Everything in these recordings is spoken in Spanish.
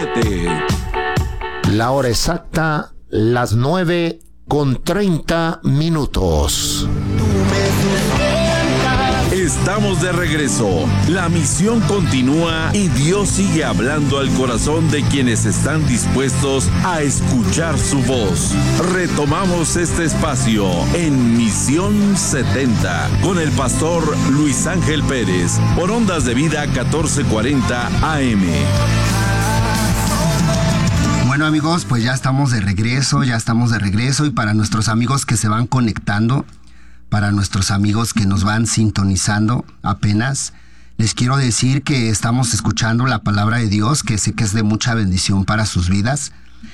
7. La hora exacta, las 9:30. Estamos de regreso. La misión continúa y Dios sigue hablando al corazón de quienes están dispuestos a escuchar su voz. Retomamos este espacio en Misión 70 con el pastor Luis Ángel Pérez por Ondas de Vida 1440 AM. Bueno, amigos, pues ya estamos de regreso y para nuestros amigos que se van conectando, para nuestros amigos que nos van sintonizando apenas, les quiero decir que estamos escuchando la palabra de Dios, que sé que es de mucha bendición para sus vidas.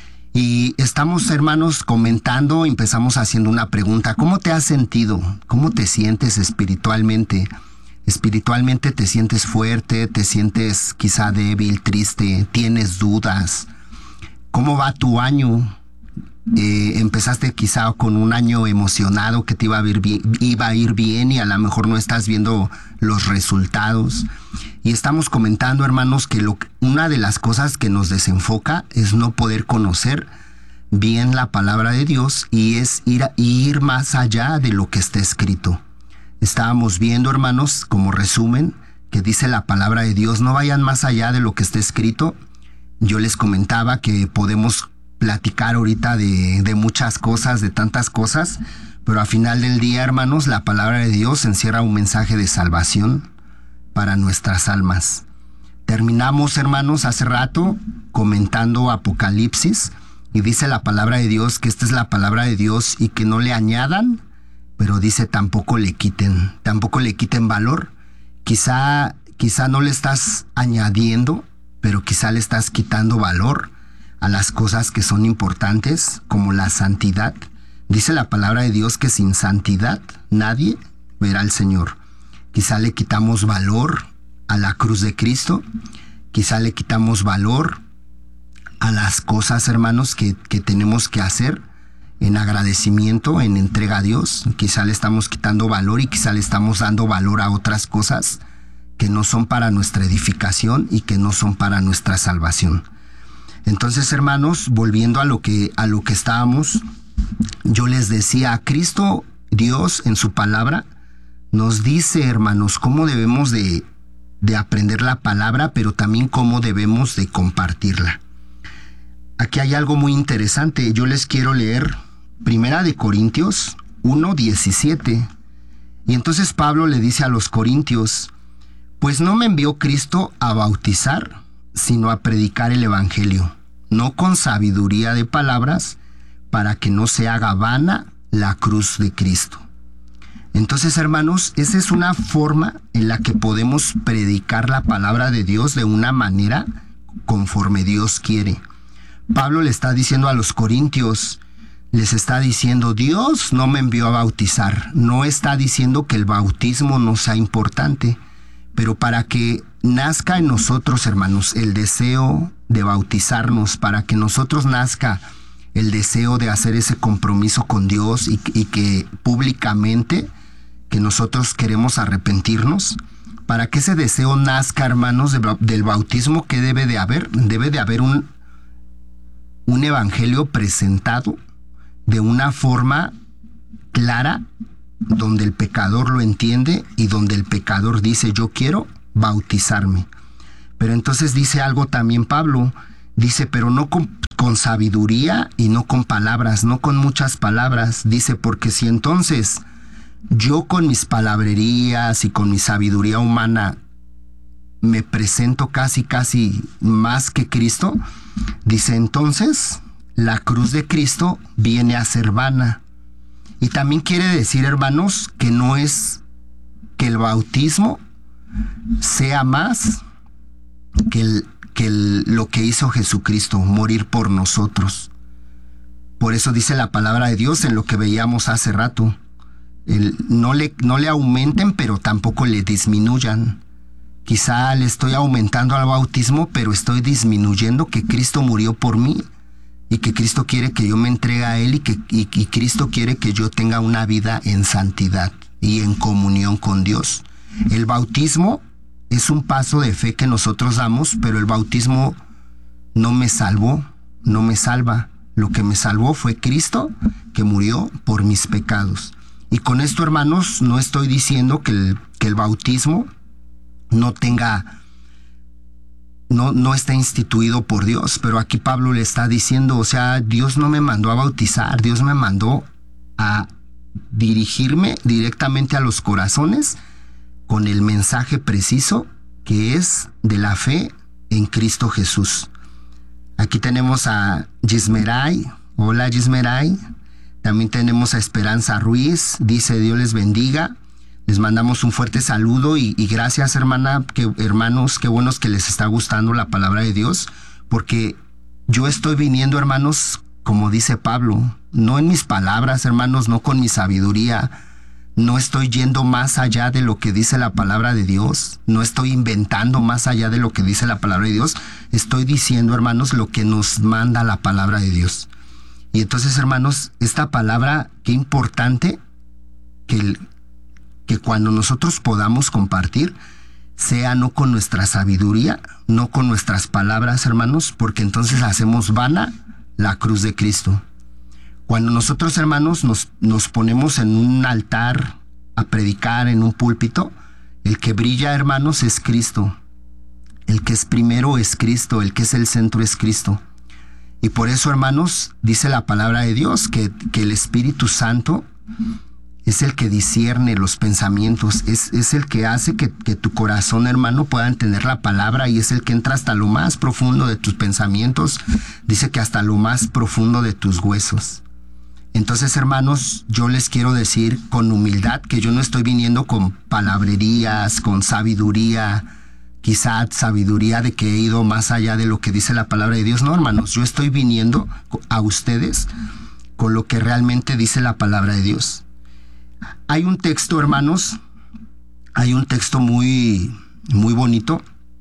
Y estamos, hermanos, comentando, empezamos haciendo una pregunta: ¿cómo te has sentido? ¿Cómo te sientes espiritualmente? Espiritualmente te sientes fuerte, te sientes quizá débil, triste, tienes dudas. ¿Cómo va tu año? Empezaste quizá con un año emocionado que te iba a ir bien y a lo mejor no estás viendo los resultados. Y estamos comentando, hermanos, que una de las cosas que nos desenfoca es no poder conocer bien la palabra de Dios y es ir más allá de lo que está escrito. Estábamos viendo, hermanos, como resumen, que dice la palabra de Dios: no vayan más allá de lo que está escrito. Yo les comentaba que podemos platicar ahorita de muchas cosas, de tantas cosas, pero al final del día, hermanos, la palabra de Dios encierra un mensaje de salvación para nuestras almas. Terminamos, hermanos, hace rato comentando Apocalipsis y dice la palabra de Dios que esta es la palabra de Dios y que no le añadan, pero dice tampoco le quiten valor. Quizá no le estás añadiendo, pero quizá le estás quitando valor a las cosas que son importantes, como la santidad. Dice la palabra de Dios que sin santidad nadie verá al Señor. Quizá le quitamos valor a la cruz de Cristo, quizá le quitamos valor a las cosas, hermanos, que tenemos que hacer en agradecimiento, en entrega a Dios. Quizá le estamos quitando valor y quizá le estamos dando valor a otras cosas que no son para nuestra edificación y que no son para nuestra salvación. Entonces, hermanos, volviendo a lo que estábamos, yo les decía, Cristo, Dios, en su palabra, nos dice, hermanos, cómo debemos de aprender la palabra, pero también cómo debemos de compartirla. Aquí hay algo muy interesante. Yo les quiero leer 1 Corintios 1:17. Y entonces Pablo le dice a los corintios: pues no me envió Cristo a bautizar, sino a predicar el evangelio, no con sabiduría de palabras, para que no se haga vana la cruz de Cristo. Entonces, hermanos, esa es una forma en la que podemos predicar la palabra de Dios de una manera conforme Dios quiere. Pablo le está diciendo a los corintios, les está diciendo: Dios no me envió a bautizar. No está diciendo que el bautismo no sea importante, pero para que nazca en nosotros, hermanos, el deseo de bautizarnos, para que nosotros nazca el deseo de hacer ese compromiso con Dios y que públicamente que nosotros queremos arrepentirnos, para que ese deseo nazca, hermanos, del bautismo, ¿qué debe de haber? Debe de haber un evangelio presentado de una forma clara, donde el pecador lo entiende y donde el pecador dice: yo quiero bautizarme. Pero entonces dice algo también Pablo, dice: pero no con sabiduría y no con palabras, no con muchas palabras. Dice: porque si entonces yo con mis palabrerías y con mi sabiduría humana me presento casi más que Cristo, dice, entonces la cruz de Cristo viene a ser vana. Y también quiere decir, hermanos, que no es que el bautismo sea más que lo que hizo Jesucristo, morir por nosotros. Por eso dice la palabra de Dios en lo que veíamos hace rato: no le aumenten, pero tampoco le disminuyan. Quizá le estoy aumentando al bautismo, pero estoy disminuyendo que Cristo murió por mí y que Cristo quiere que yo me entregue a Él y Cristo quiere que yo tenga una vida en santidad y en comunión con Dios. El bautismo es un paso de fe que nosotros damos, pero el bautismo no me salvó, no me salva. Lo que me salvó fue Cristo, que murió por mis pecados. Y con esto, hermanos, no estoy diciendo que el bautismo no está instituido por Dios, pero aquí Pablo le está diciendo, o sea, Dios no me mandó a bautizar, Dios me mandó a dirigirme directamente a los corazones con el mensaje preciso que es de la fe en Cristo Jesús. Aquí tenemos a Gismeray. Hola, Gismeray. También tenemos a Esperanza Ruiz. Dice, Dios les bendiga. Les mandamos un fuerte saludo y gracias, hermanos, qué buenos que les está gustando la palabra de Dios, porque yo estoy viniendo, hermanos, como dice Pablo, no en mis palabras, hermanos, no con mi sabiduría, no estoy yendo más allá de lo que dice la palabra de Dios, no estoy inventando más allá de lo que dice la palabra de Dios, estoy diciendo, hermanos, lo que nos manda la palabra de Dios. Y entonces, hermanos, esta palabra, qué importante que cuando nosotros podamos compartir, sea no con nuestra sabiduría, no con nuestras palabras, hermanos, porque entonces hacemos vana la cruz de Cristo. Cuando nosotros, hermanos, nos ponemos en un altar a predicar en un púlpito, el que brilla, hermanos, es Cristo. El que es primero es Cristo, el que es el centro es Cristo. Y por eso, hermanos, dice la palabra de Dios que el Espíritu Santo es el que discierne los pensamientos, es el que hace que tu corazón, hermano, pueda entender la palabra, y es el que entra hasta lo más profundo de tus pensamientos, dice que hasta lo más profundo de tus huesos. Entonces, hermanos, yo les quiero decir con humildad que yo no estoy viniendo con palabrerías, con sabiduría, quizá sabiduría de que he ido más allá de lo que dice la palabra de Dios. No, hermanos, yo estoy viniendo a ustedes con lo que realmente dice la palabra de Dios. Hay un texto, hermanos, hay un texto muy, muy bonito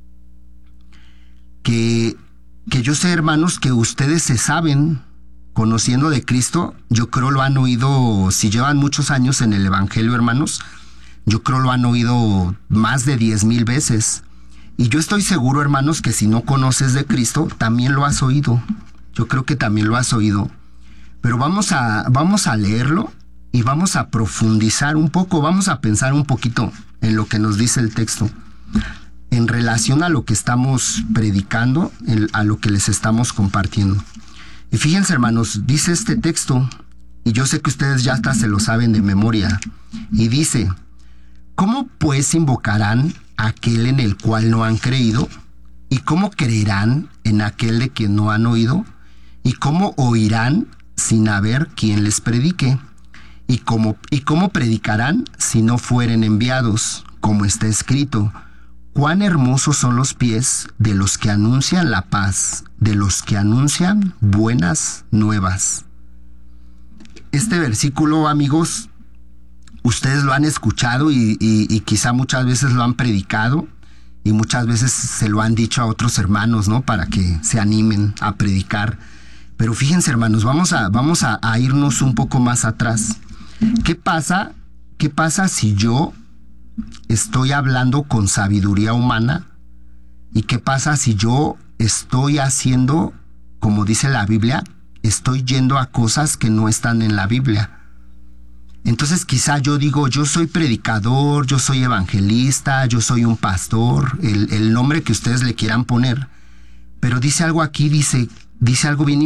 que yo sé, hermanos, que ustedes se saben, conociendo de Cristo. Yo creo lo han oído, si llevan muchos años en el Evangelio, hermanos, yo creo lo han oído más de 10,000 veces. Y yo estoy seguro, hermanos, que si no conoces de Cristo, también lo has oído. Yo creo que también lo has oído. Pero vamos a leerlo y vamos a profundizar un poco, vamos a pensar un poquito en lo que nos dice el texto, en relación a lo que estamos predicando, a lo que les estamos compartiendo. Y fíjense, hermanos, dice este texto, y yo sé que ustedes ya hasta se lo saben de memoria, y dice, ¿cómo pues invocarán a aquel en el cual no han creído? ¿Y cómo creerán en aquel de quien no han oído? ¿Y cómo oirán sin haber quien les predique? ¿Y cómo predicarán si no fueren enviados? Como está escrito, cuán hermosos son los pies de los que anuncian la paz, de los que anuncian buenas nuevas. Este versículo, amigos, ustedes lo han escuchado y quizá muchas veces lo han predicado y muchas veces se lo han dicho a otros hermanos, ¿no? Para que se animen a predicar. Pero fíjense, hermanos, vamos a irnos un poco más atrás. ¿Qué pasa si yo estoy hablando con sabiduría humana? ¿Y qué pasa si yo estoy haciendo, como dice la Biblia, estoy yendo a cosas que no están en la Biblia? Entonces quizá yo digo, yo soy predicador, yo soy evangelista, yo soy un pastor, el nombre que ustedes le quieran poner. Pero dice algo aquí, dice algo bien